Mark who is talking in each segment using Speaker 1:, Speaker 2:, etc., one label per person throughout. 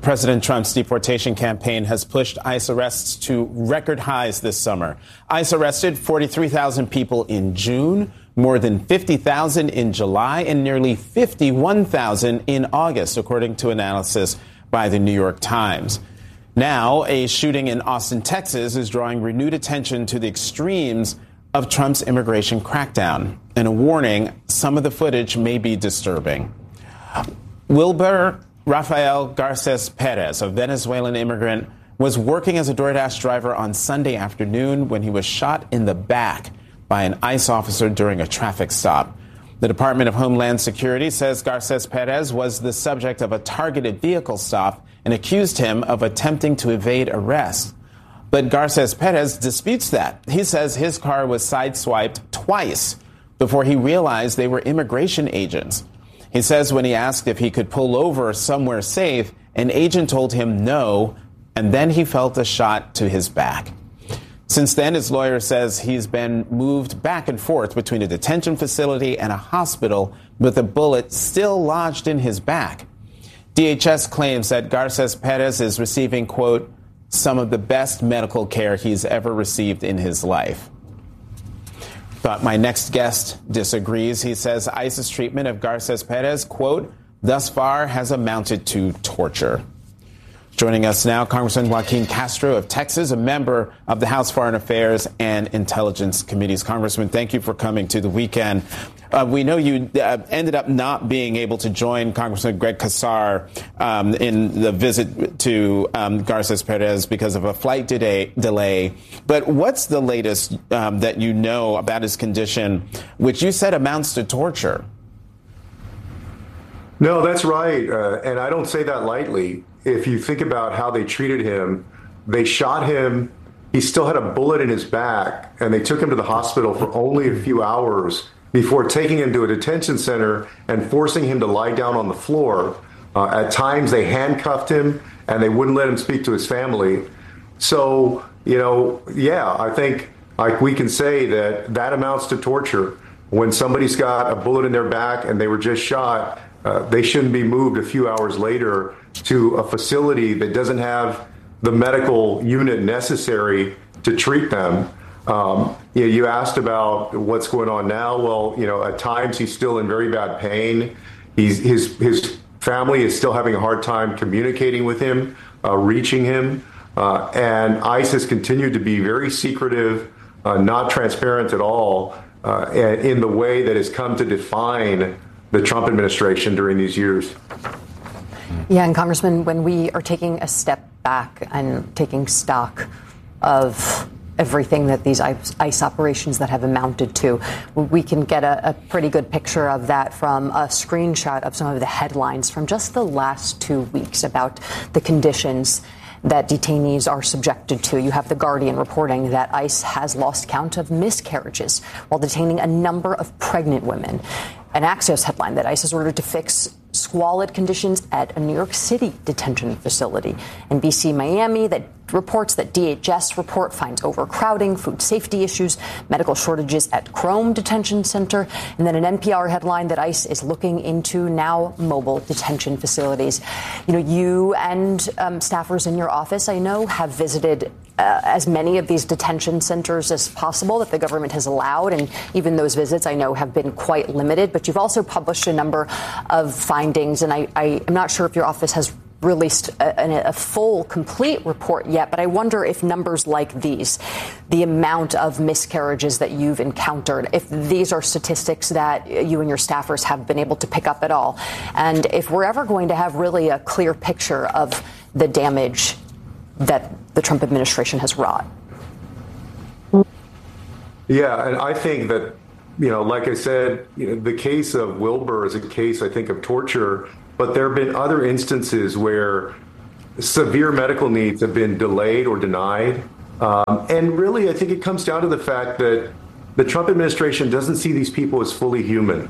Speaker 1: President Trump's deportation campaign has pushed ICE arrests to record highs this summer. ICE arrested 43,000 people in June, more than 50,000 in July, and nearly 51,000 in August, according to analysis by the New York Times. Now, a shooting in Austin, Texas, is drawing renewed attention to the extremes of Trump's immigration crackdown. And a warning, some of the footage may be disturbing. Wilber Rafael Garces Perez, a Venezuelan immigrant, was working as a DoorDash driver on Sunday afternoon when he was shot in the back by an ICE officer during a traffic stop. The Department of Homeland Security says Garces Perez was the subject of a targeted vehicle stop and accused him of attempting to evade arrest. But Garces Perez disputes that. He says his car was sideswiped twice before he realized they were immigration agents. He says when he asked if he could pull over somewhere safe, an agent told him no, and then he felt a shot to his back. Since then, his lawyer says he's been moved back and forth between a detention facility and a hospital with a bullet still lodged in his back. DHS claims that Garces Perez is receiving, quote, some of the best medical care he's ever received in his life. But my next guest disagrees. He says ICE's treatment of Garces Perez, quote, thus far has amounted to torture. Joining us now, Congressman Joaquin Castro of Texas, a member of the House Foreign Affairs and Intelligence Committees. Congressman, thank you for coming to the weekend. We know you ended up not being able to join Congressman Greg Casar in the visit to Garces Perez because of a flight delay. But what's the latest that you know about his condition, which you said amounts to torture?
Speaker 2: No, that's right. And I don't say that lightly. If you think about how they treated him, they shot him. He still had a bullet in his back, and they took him to the hospital for only a few hours before taking him to a detention center and forcing him to lie down on the floor. At times, they handcuffed him, and they wouldn't let him speak to his family. So, I think we can say that that amounts to torture. When somebody's got a bullet in their back and they were just shot, they shouldn't be moved a few hours later to a facility that doesn't have the medical unit necessary to treat them. You asked about what's going on now. Well, at times he's still in very bad pain. His family is still having a hard time communicating with him, reaching him. And ICE has continued to be very secretive, not transparent at all, in the way that has come to define the Trump administration during these years.
Speaker 3: Yeah, and Congressman, when we are taking a step back and taking stock of everything that these ICE operations that have amounted to, we can get a pretty good picture of that from a screenshot of some of the headlines from just the last 2 weeks about the conditions that detainees are subjected to. You have The Guardian reporting that ICE has lost count of miscarriages while detaining a number of pregnant women. An Axios headline that ICE has ordered to fix squalid conditions at a New York City detention facility. NBC Miami that reports that DHS report finds overcrowding, food safety issues, medical shortages at Chrome Detention Center, and then an NPR headline that ICE is looking into now mobile detention facilities. You and staffers in your office, I know, have visited as many of these detention centers as possible that the government has allowed, and even those visits, I know, have been quite limited. But you've also published a number of findings, and I'm not sure if your office has released a full, complete report yet, but I wonder if numbers like these, the amount of miscarriages that you've encountered, if these are statistics that you and your staffers have been able to pick up at all, and if we're ever going to have really a clear picture of the damage that the Trump administration has wrought.
Speaker 2: Yeah, and I think that, like I said, the case of Wilber is a case, I think, of torture. But there have been other instances where severe medical needs have been delayed or denied. And really, I think it comes down to the fact that the Trump administration doesn't see these people as fully human.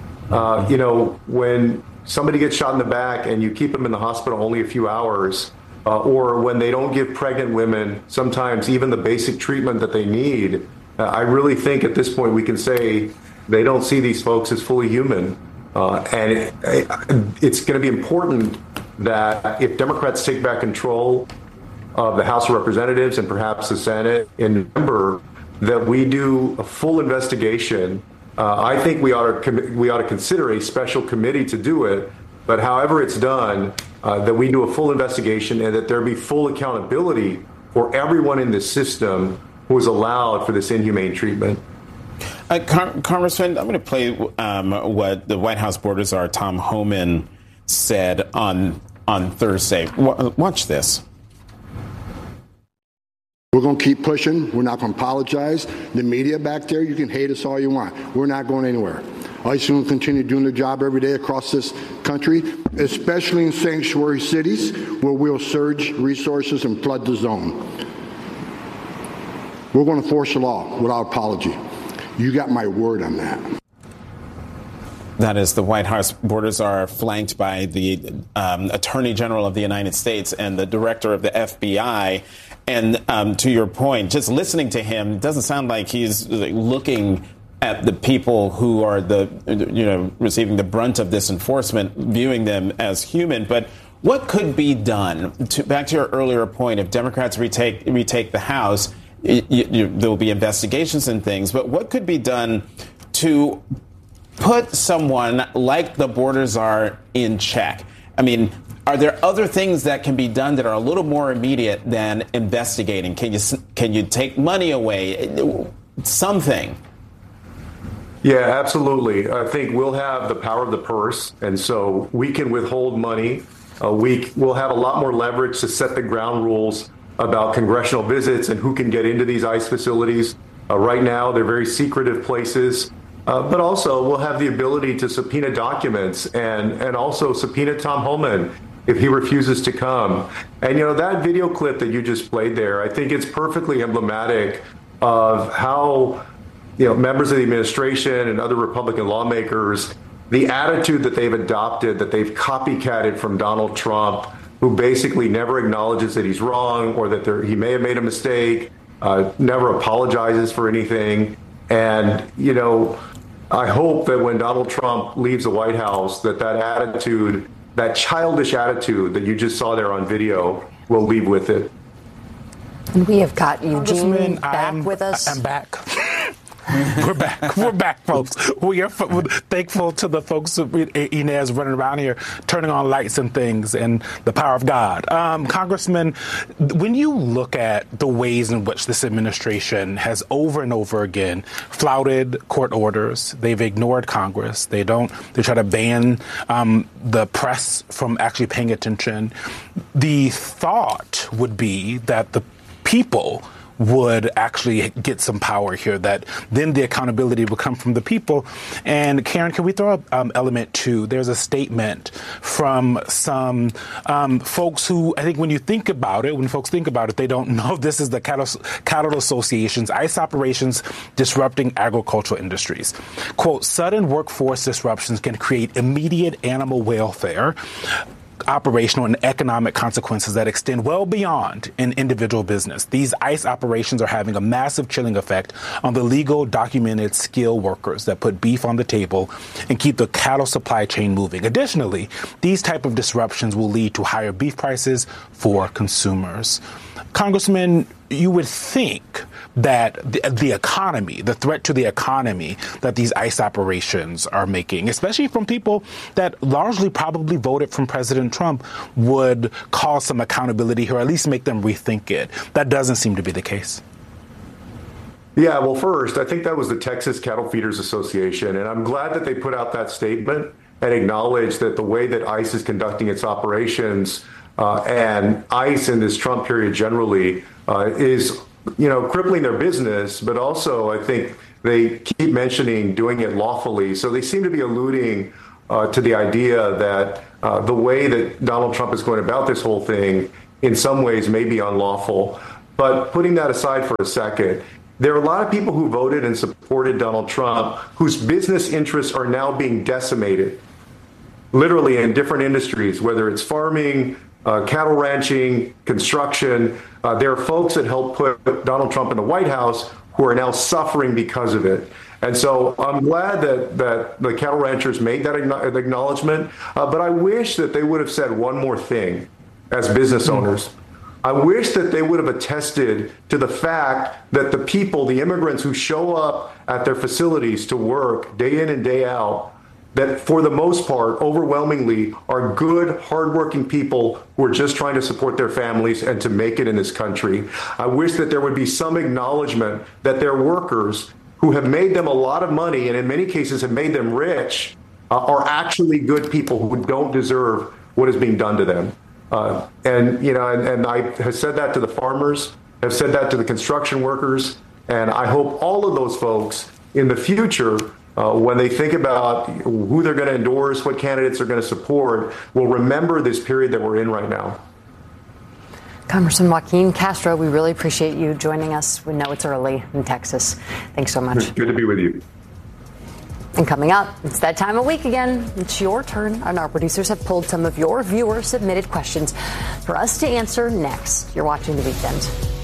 Speaker 2: When somebody gets shot in the back and you keep them in the hospital only a few hours, or when they don't give pregnant women sometimes even the basic treatment that they need, I really think at this point we can say they don't see these folks as fully human. And it's going to be important that if Democrats take back control of the House of Representatives and perhaps the Senate in November, that we do a full investigation. I think we ought to consider a special committee to do it. But however it's done, that we do a full investigation and that there be full accountability for everyone in this system who was allowed for this inhumane treatment.
Speaker 1: Congressman, I'm going to play what the White House border czar Tom Homan said on Thursday. Watch this.
Speaker 4: We're going to keep pushing. We're not going to apologize. The media back there, you can hate us all you want. We're not going anywhere. ICE will continue doing their job every day across this country, especially in sanctuary cities where we'll surge resources and flood the zone. We're going to force the law without apology. You got my word on that.
Speaker 1: That is the White House border czar, flanked by the Attorney General of the United States and the Director of the FBI. And to your point, just listening to him, it doesn't sound like he's looking at the people who are receiving the brunt of this enforcement, viewing them as human. But what could be done? Back to your earlier point, if Democrats retake the House, there will be investigations and things. But what could be done to put someone like the border czar in check? I mean, are there other things that can be done that are a little more immediate than investigating? Can you take money away? Something.
Speaker 2: Yeah, absolutely. I think we'll have the power of the purse, and so we can withhold money. We'll have a lot more leverage to set the ground rules about congressional visits and who can get into these ICE facilities. Right now, they're very secretive places. But also, we'll have the ability to subpoena documents and also subpoena Tom Homan if he refuses to come. And, that video clip that you just played there, I think it's perfectly emblematic of how, members of the administration and other Republican lawmakers, the attitude that they've adopted, that they've copycatted from Donald Trump, who basically never acknowledges that he's wrong or that he may have made a mistake, never apologizes for anything. And, I hope that when Donald Trump leaves the White House, that attitude, that childish attitude that you just saw there on video, will leave with it.
Speaker 3: And we have got Eugene back with us.
Speaker 5: I'm back. We're back. We're back, folks. We're thankful to the folks of Inez running around here, turning on lights and things, and the power of God. Congressman, when you look at the ways in which this administration has over and over again flouted court orders, they've ignored Congress, they try to ban the press from actually paying attention. The thought would be that the people would actually get some power here, that then the accountability would come from the people. And Karen, can we throw up element two? There's a statement from some folks who, I think when folks think about it, they don't know this is the Cattle Association's ICE operations disrupting agricultural industries. Quote, sudden workforce disruptions can create immediate animal welfare, operational and economic consequences that extend well beyond an individual business. These ICE operations are having a massive chilling effect on the legal, documented, skilled workers that put beef on the table and keep the cattle supply chain moving. Additionally, these type of disruptions will lead to higher beef prices for consumers. Congressman, you would think that the economy, the threat to the economy that these ICE operations are making, especially from people that largely probably voted from President Trump, would cause some accountability or at least make them rethink it. That doesn't seem to be the case.
Speaker 2: Yeah, well, first, I think that was the Texas Cattle Feeders Association, and I'm glad that they put out that statement and acknowledged that the way that ICE is conducting its operations and ICE in this Trump period generally is, crippling their business. But also, I think they keep mentioning doing it lawfully. So they seem to be alluding to the idea that the way that Donald Trump is going about this whole thing in some ways may be unlawful. But putting that aside for a second, there are a lot of people who voted and supported Donald Trump whose business interests are now being decimated, literally in different industries, whether it's farming, cattle ranching, construction. There are folks that helped put Donald Trump in the White House who are now suffering because of it. And so I'm glad that the cattle ranchers made that acknowledgement. But I wish that they would have said one more thing as business owners. I wish that they would have attested to the fact that the people, the immigrants who show up at their facilities to work day in and day out, that for the most part, overwhelmingly, are good, hardworking people who are just trying to support their families and to make it in this country. I wish that there would be some acknowledgement that their workers, who have made them a lot of money and in many cases have made them rich, are actually good people who don't deserve what is being done to them. And I have said that to the farmers, have said that to the construction workers, and I hope all of those folks in the future, when they think about who they're going to endorse, what candidates they're going to support, will remember this period that we're in right now.
Speaker 3: Congressman Joaquin Castro, we really appreciate you joining us. We know it's early in Texas. Thanks so much.
Speaker 2: It's good to be with you.
Speaker 3: And coming up, it's that time of week again. It's your turn, and our producers have pulled some of your viewer-submitted questions for us to answer next. You're watching The Weekend.